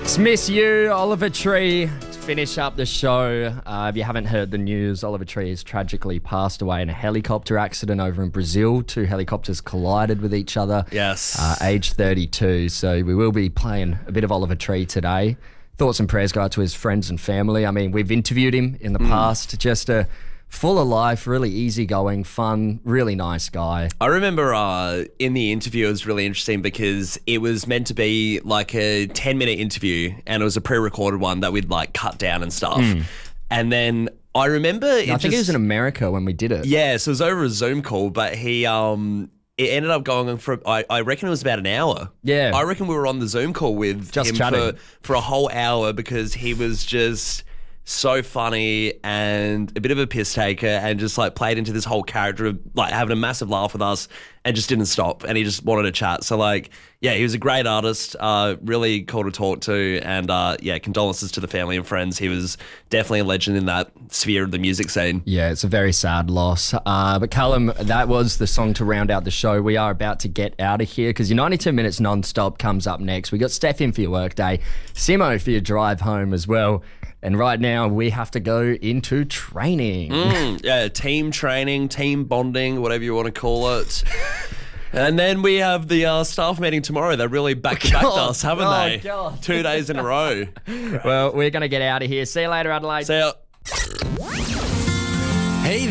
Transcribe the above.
Miss You, Oliver Tree. To finish up the show, if you haven't heard the news, Oliver Tree has tragically passed away in a helicopter accident over in Brazil. Two helicopters collided with each other. Yes. Age 32. So we will be playing a bit of Oliver Tree today. Thoughts and prayers go out to his friends and family. I mean, we've interviewed him in the past. Just a full of life, really easygoing, fun, really nice guy. I remember in the interview, it was really interesting because it was meant to be like a 10-minute interview and it was a pre-recorded one that we'd like cut down and stuff. And then I remember... I think it was in America when we did it. Yeah, so it was over a Zoom call, but he... It ended up going on for, I reckon it was about an hour. Yeah. I reckon we were on the Zoom call with Just him chatting. for a whole hour because he was just so funny and a bit of a piss taker and just like played into this whole character of like having a massive laugh with us and just didn't stop and he just wanted to chat. So like, yeah, he was a great artist, really cool to talk to and yeah, condolences to the family and friends. He was definitely a legend in that sphere of the music scene. Yeah, it's a very sad loss. But Callum, that was the song to round out the show. We are about to get out of here because your 92 minutes non-stop comes up next. We got Steph in for your workday, Simo for your drive home as well. And right now we have to go into training. Yeah, team training, team bonding, whatever you want to call it. And then we have the staff meeting tomorrow. They really backed us, haven't they? God. 2 days in a row. Well, we're going to get out of here. See you later, Adelaide. See ya.